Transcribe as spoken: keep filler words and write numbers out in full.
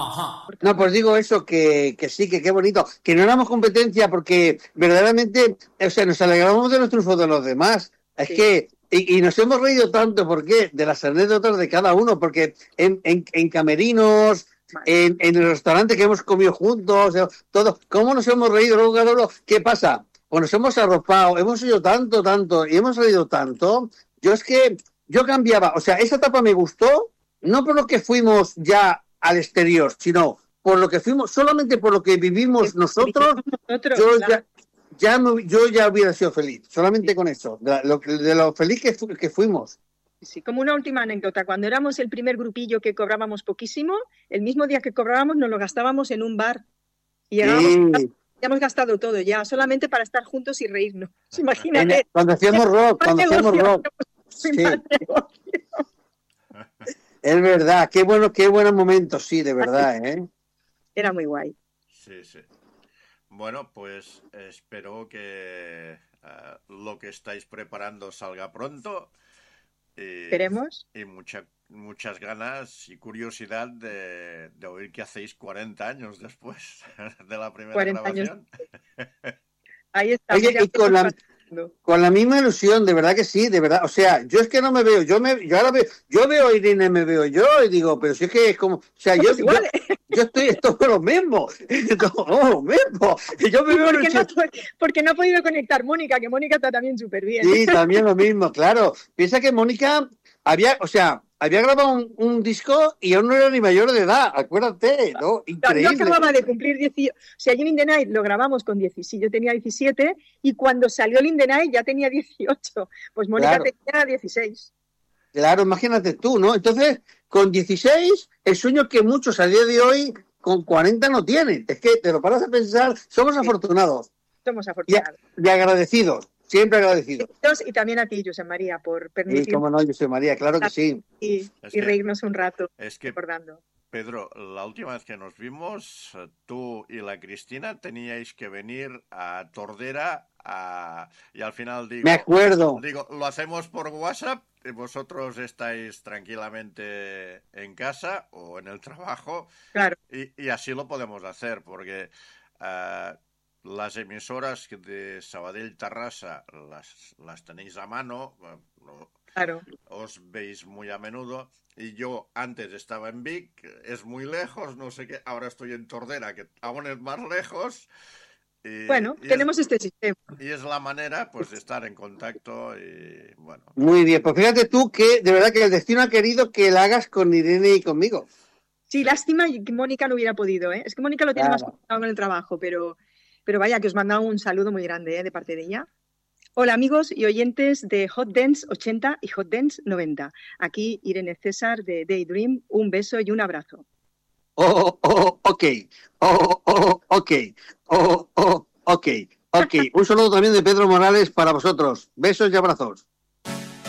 Ajá. No, pues digo eso, que, que sí, que qué bonito. Que no éramos competencia porque verdaderamente, o sea, nos alegramos de los triunfos de los demás. Es sí. que, y, y nos hemos reído tanto, ¿por qué? De las anécdotas de cada uno, porque en, en, en camerinos, en, en el restaurante que hemos comido juntos, todo, ¿cómo nos hemos reído? Luego, luego, ¿qué pasa? Pues nos hemos arropado, hemos ido tanto, tanto, y hemos reído tanto. Yo es que, yo cambiaba, o sea, esa etapa me gustó, no por lo que fuimos ya al exterior, sino por lo que fuimos, solamente por lo que vivimos nosotros, nosotros yo, claro. ya, ya me, yo ya hubiera sido feliz, solamente sí. con eso, de lo, de lo feliz que, fu, que fuimos. Sí, como una última anécdota, cuando éramos el primer grupillo que cobrábamos poquísimo, el mismo día que cobrábamos nos lo gastábamos en un bar. Y llegábamos, sí. ya hemos gastado todo ya, solamente para estar juntos y reírnos. Imagínate. El, cuando hacíamos rock, cuando hacíamos rock. Sí. Es verdad, qué bueno, qué buenos momentos, sí, de verdad, ¿eh? Era muy guay. Sí, sí. Bueno, pues espero que uh, lo que estáis preparando salga pronto. Y, ¿Esperemos? Y mucha, muchas ganas y curiosidad de, de oír qué hacéis cuarenta años después de la primera cuarenta grabación. Años. Ahí está. Oye, y con la, con la misma ilusión, de verdad que sí, de verdad. O sea, yo es que no me veo, yo me, yo ahora veo, yo veo a Irene, me veo yo y digo, pero si es que es como, o sea, yo, yo, yo estoy, es todo lo mismo, todo lo mismo. Y yo me veo porque, no, porque no ha podido conectar Mónica, que Mónica está también súper bien. Sí, también lo mismo, claro. Piensa que Mónica había, o sea, había grabado un, un disco y aún no era ni mayor de edad, acuérdate, ¿no? Increíble. Yo acababa de cumplir dieciocho, o sea, yo In The Night lo grabamos con diecisiete, yo tenía diecisiete y cuando salió el In The Night ya tenía dieciocho, pues Mónica claro. tenía dieciséis. Claro, imagínate tú, ¿no? Entonces, con dieciséis, el sueño que muchos a día de hoy con cuarenta no tienen. Es que te lo paras a pensar, somos sí. afortunados. Somos afortunados. Y, y agradecidos. Siempre agradecido. Y también a ti, José María, por permitirnos. Sí, cómo no, José María, claro que sí. Y, es y que, reírnos un rato es que, recordando. Pedro, la última vez que nos vimos, tú y la Cristina teníais que venir a Tordera a, y al final digo... Me acuerdo. Digo, lo hacemos por WhatsApp y vosotros estáis tranquilamente en casa o en el trabajo. Claro. Y, y así lo podemos hacer porque... Uh, las emisoras de Sabadell Tarrasa las, las tenéis a mano, claro. Os veis muy a menudo, y yo antes estaba en Vic, es muy lejos, no sé qué, ahora estoy en Tordera, que aún es más lejos. Y, bueno, y tenemos es, este sistema. Y es la manera, pues, de estar en contacto y, bueno. Muy bien, pues fíjate tú que de verdad que el destino ha querido que la hagas con Irene y conmigo. Sí, lástima que Mónica no hubiera podido, ¿eh? Es que Mónica lo tiene claro. más complicado con el trabajo, pero... Pero vaya, que os manda un saludo muy grande ¿eh? de parte de ella. Hola amigos y oyentes de Hot Dance ochenta y Hot Dance noventa. Aquí Irene César de Daydream. Un beso y un abrazo. Oh, oh, ok. Oh, oh, ok. Oh, oh, ok. Ok. Un saludo también de Pedro Morales para vosotros. Besos y abrazos.